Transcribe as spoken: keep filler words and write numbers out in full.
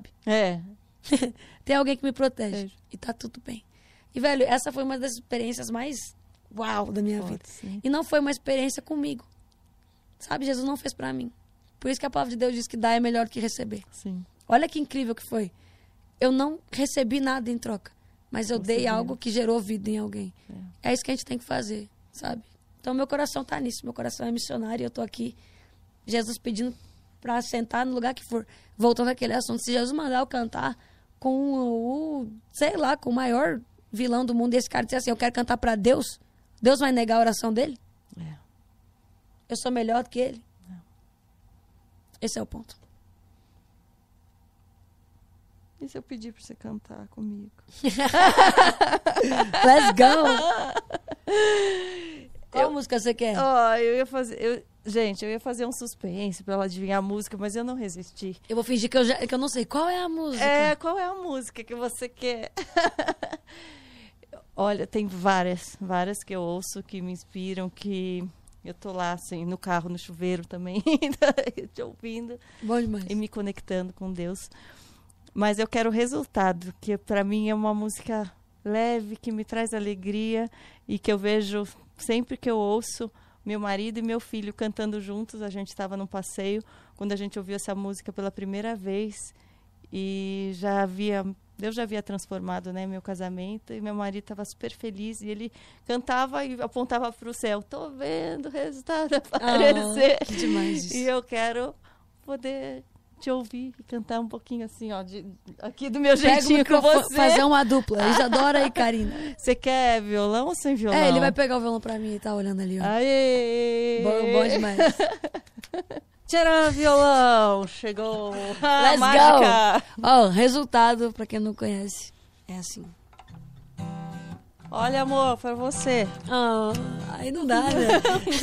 sabe? É. Tem alguém que me protege. É. E tá tudo bem. E, velho, essa foi uma das experiências mais uau da minha Pode, vida. sim. E não foi uma experiência comigo. Sabe? Jesus não fez pra mim. Por isso que a palavra de Deus diz que dar é melhor do que receber. Sim. Olha que incrível que foi. Eu não recebi nada em troca. Mas eu Você dei deu. algo que gerou vida em alguém. É. É isso que a gente tem que fazer, sabe? Então, meu coração tá nisso. Meu coração é missionário e eu tô aqui. Jesus pedindo pra sentar no lugar que for. Voltando àquele assunto. Se Jesus mandar eu cantar com o, sei lá, com o maior vilão do mundo, e esse cara disser assim, eu quero cantar pra Deus, Deus vai negar a oração dele? É. Eu sou melhor do que ele? Não. Esse é o ponto. E se eu pedir pra você cantar comigo? Let's go! Qual Eu- música você quer? Ó, eu ia fazer... Eu, gente, eu ia fazer um suspense pra ela adivinhar a música, mas eu não resisti. Eu vou fingir que eu, já, que eu não sei. Qual é a música? É, qual é a música que você quer? Olha, tem várias, várias que eu ouço, que me inspiram, que eu tô lá, assim, no carro, no chuveiro também, te ouvindo Bom demais. e me conectando com Deus. Mas eu quero o resultado, que para mim é uma música leve, que me traz alegria e que eu vejo sempre que eu ouço meu marido e meu filho cantando juntos. A gente estava num passeio quando a gente ouviu essa música pela primeira vez e já havia, Deus já havia transformado, né, meu casamento, e meu marido estava super feliz e ele cantava e apontava para o céu. Tô vendo o resultado aparecer. Ah, que demais isso. E eu quero poder te ouvir e cantar um pouquinho assim, ó, de, aqui do meu Pega o jeitinho com microfone, você. fazer uma dupla. Isadora e Karina. Você quer violão ou sem violão? É, ele vai pegar o violão pra mim e tá olhando ali, ó. Aê! Bom, bom demais. Tcharam, violão! Chegou a Let's mágica! go! Ó, resultado, pra quem não conhece, é assim. Olha, amor, pra você. Ah, aí não dá, né?